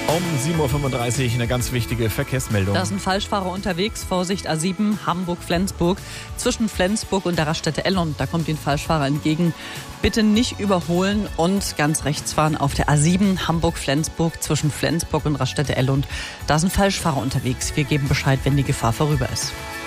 Um 7.35 Uhr eine ganz wichtige Verkehrsmeldung. Da ist ein Falschfahrer unterwegs. Vorsicht, A7 Hamburg-Flensburg. Zwischen Flensburg und der Raststätte Ellon. Da kommt Ihnen Falschfahrer entgegen. Bitte nicht überholen und ganz rechts fahren auf der A7 Hamburg-Flensburg. Zwischen Flensburg und Raststätte Ellon. Da ist ein Falschfahrer unterwegs. Wir geben Bescheid, wenn die Gefahr vorüber ist.